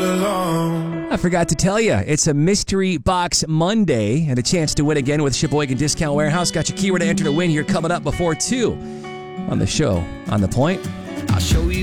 alone. I forgot to tell you, it's a Mystery Box Monday and a chance to win again with Sheboygan Discount Warehouse. Got your keyword to enter to win here coming up before 2 on the show. On the Point. I'll show you